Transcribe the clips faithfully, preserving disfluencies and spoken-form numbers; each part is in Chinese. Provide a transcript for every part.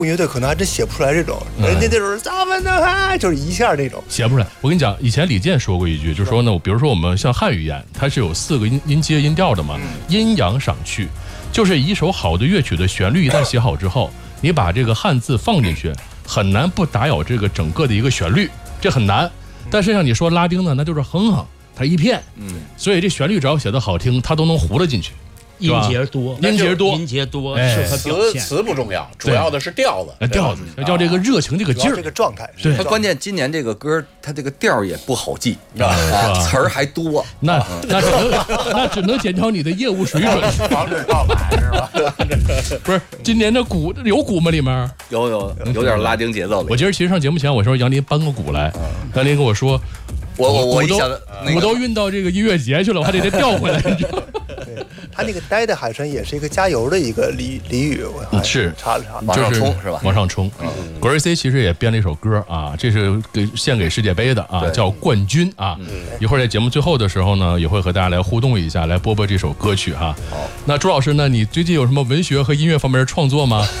乐队可能还真写不出来这种，人家那种咱们的嗨，就是一下那种写不出来。我跟你讲，以前李健说过一句，就是说呢，比如说我们像汉语言，它是有四个音音阶音调的嘛，阴阳赏去，就是一首好的乐曲的旋律一旦写好之后，你把这个汉字放进去，很难不打扰这个整个的一个旋律，这很难。但是像你说拉丁呢，那就是哼哼，它一片，嗯，所以这旋律只要写得好听，它都能糊了进去。 音节多， 音节多， 音节多， 哎， 词词不重要，主要的是调子， 调子要叫这个热情，这个劲儿， 这个状态。 对， 它关键今年这个歌，它这个调也不好记，啊，词儿还多， 那那只能那只能检讨你的业务水准， 防止盗版是吧？ 不是，今年的鼓有鼓吗？里面有有有点拉丁节奏。 我今儿其实上节目前，我说杨林搬个鼓来，杨林跟我说， 我我我一都想鼓都运到这个音乐节去了，我还得再调回来，你知道吗？ 对，他那个待的海神也是一个加油的一个俚俚语，我是查了查， 往上冲是吧？ 往上冲。格瑞 C 其实也编了一首歌啊，这是给献给世界杯的啊，叫《冠军》啊。一会儿在节目最后的时候呢，也会和大家来互动一下，来播播这首歌曲哈。好，那朱老师呢，你最近有什么文学和音乐方面的创作吗？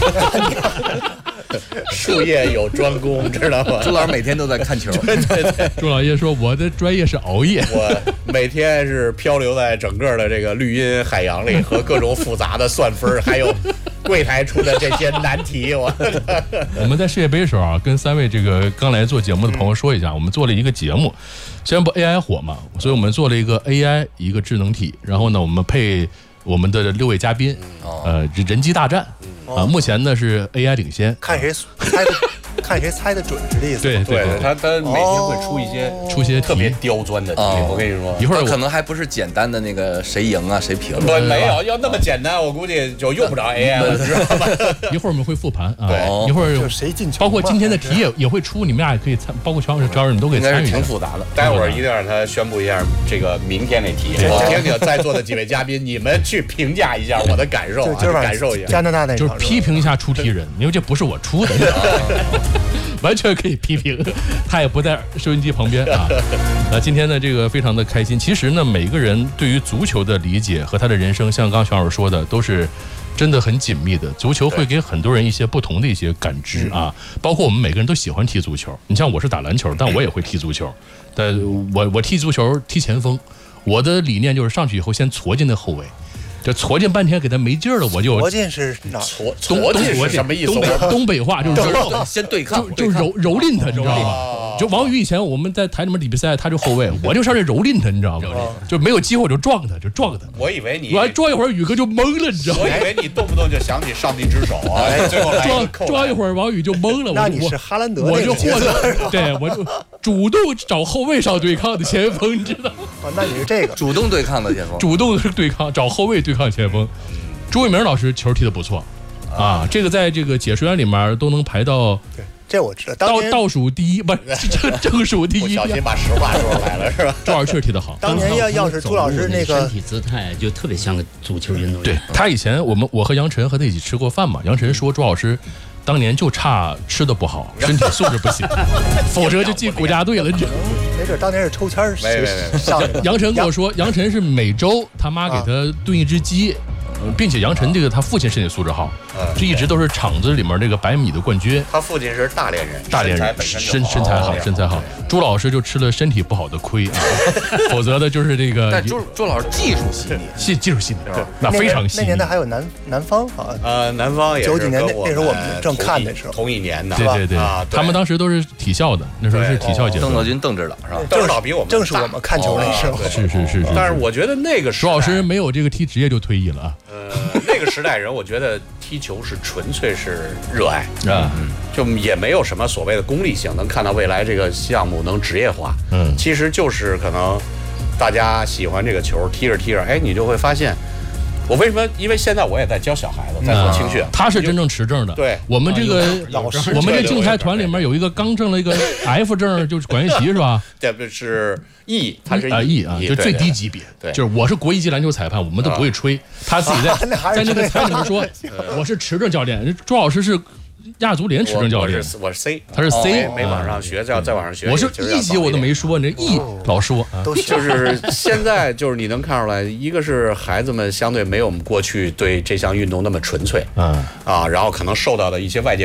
术业有专攻，知道吗？ 朱老师每天都在看球。 对对对， 朱老爷说我的专业是熬夜， 我每天是漂流在整个的这个绿茵海洋里，和各种复杂的算分，还有柜台出的这些难题。我我们在世界杯的时候啊，跟三位这个刚来做节目的朋友说一下，我们做了一个节目，现在不 A I 火嘛，所以我们做了一个 A I 一个智能体，然后呢，我们配我们的六位嘉宾，呃，人机大战。啊，目前呢是 A I 领先， 看谁猜的，看谁猜的准是这意思。 对对对，他他每天会出一些出些特别刁钻的题，我跟你说， 一会儿可能还不是简单的那个谁赢啊谁平。 不，没有，要那么简单，我估计就用不着 A I 了，知道吗？ 一会儿我们会复盘啊， 对， 一会儿就谁进球， 包括今天的题也也会出，你们俩也可以参，包括乔老师、乔老师你都可以参与。 挺复杂的， 待会儿一定让他宣布一下这个明天那题，我听听在座的几位嘉宾，你们去评价一下我的感受啊， 就感受一下。 加拿大那就是批评一下出题人，因为这不是我出的，完全可以批评，他也不在收音机旁边啊。那今天呢，这个非常的开心。其实呢，每个人对于足球的理解和他的人生，像刚刚徐老师说的，都是真的很紧密的。足球会给很多人一些不同的一些感知啊，包括我们每个人都喜欢踢足球。你像我是打篮球，但我也会踢足球，但我我踢足球踢前锋，我的理念就是上去以后先戳进那后卫。这搓进半天给他没劲儿了，我就搓进是哪？ 搓搓进是什么意思？ 东北东北话就是先对抗， 就就蹂蹂躏他，你知道吗？就王宇以前我们在台里面比比赛，他就后卫，我就上这蹂躏他，你知道吗？就没有机会我就撞他，就撞他。 我以为你， 我还撞一会儿，宇哥就懵了，你知道吗？ 我以为你动不动就想起上帝之手啊，最后撞撞一会儿，王宇就懵了。 那你是哈兰德， 我就获得，对我就主动找后卫上对抗的前锋，你知道吗？ 那你是这个主动对抗的前锋， 主动是对抗，找后卫对抗前锋。朱伟明老师球踢得不错啊，这个在这个解说员里面都能排到， 对，这我知道， 倒倒数第一，不是正正数第一。 不小心把实话说出来了，是吧？ 朱老师确实踢得好。 当年要要是朱老师那个身体姿态就特别像个足球运动员。 对他以前我们我和杨晨和他一起吃过饭嘛，杨晨说朱老师当年就差吃的不好，身体素质不行，否则就进国家队了。你知道吗？ 没准当年是抽签儿上的。 杨晨跟我说，杨晨是每周他妈给他炖一只鸡。并且杨晨这个他父亲身体素质好，这一直都是厂子里面这个百米的冠军。 他父亲是大连人， 大连人身身材好，身材好。朱老师就吃了身体不好的亏啊，否则的就是这个。 但朱朱老师技术细腻， 技技术细腻，那非常细腻。 那年代还有南南方啊， 呃，南方也是九几年那那时候我们正看的时候， 同一年的， 对对对，他们当时都是体校的，那时候是体校节目。 邓德军、邓指导是吧？ 邓指导比我们正是我们看球那时候， 是是是是。 但是我觉得那个朱老师没有这个踢职业就退役了啊。 呃，那个时代人，我觉得踢球是纯粹是热爱啊， 就也没有什么所谓的功利性，能看到未来这个项目能职业化。嗯，其实就是可能大家喜欢这个球，踢着踢着，哎，你就会发现。我为什么？因为现在我也在教小孩子，在做青训、嗯， 他是真正持证的。 对， 我们这个老师， 我们这竞猜团里面有一个刚正了一个 F 证，就是管乐器是吧？ 这不是 E， 他是 E 啊，就最低级别。 对， 就是我是国一级篮球裁判，我们都不会吹，他自己在在那个台里面说，我是持证教练。朱老师是亚足联持证教练我我是，我是 C， 他是 C，、 哦、没往上学，要再往上学。 我是 E 级我都没说，你这 E 老说啊， 都就是现在就是你能看出来，一个是孩子们相对没有我们过去对这项运动那么纯粹， 嗯啊，然后可能受到的一些外界